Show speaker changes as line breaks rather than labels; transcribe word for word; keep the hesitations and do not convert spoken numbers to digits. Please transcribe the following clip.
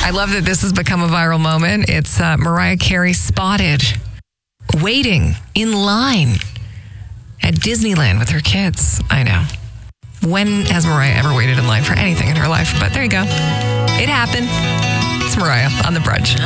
I love that this has become a viral moment. It's uh, Mariah Carey spotted waiting in line at Disneyland with her kids. I know. When has Mariah ever waited in line for anything in her life? But there you go. It happened. It's Mariah on The Brunch.